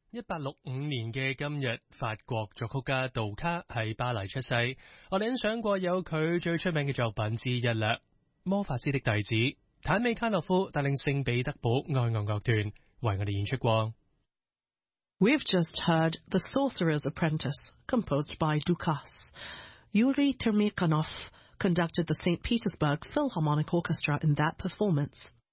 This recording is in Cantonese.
1865年嘅今日，法國作曲家杜卡喺巴黎出世。我哋欣賞過有佢最出名嘅作品之一啦，《魔法師的弟子》。坦美卡諾夫帶領聖彼得堡愛樂樂團為我哋演出過。 We've just heard The Sorcerer's Apprentice, composed by Dukas. Yuri Termikhanov conducted the St. Petersburg Philharmonic Orchestra in that performance.